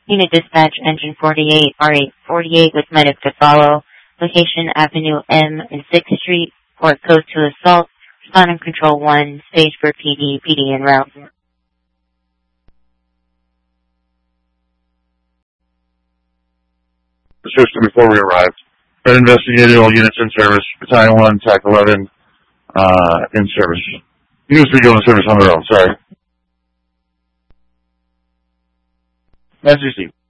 Unit Dispatch, Engine 48, R848 with medic to follow. Location Avenue M and 6th Street. Port code to assault. Respond and Control 1. Stage for PD. PD en route. The system before we arrived. Been investigated, all units in service. Battalion 1, TAC 11, in service. Units be going to service on their own, sorry. As you see.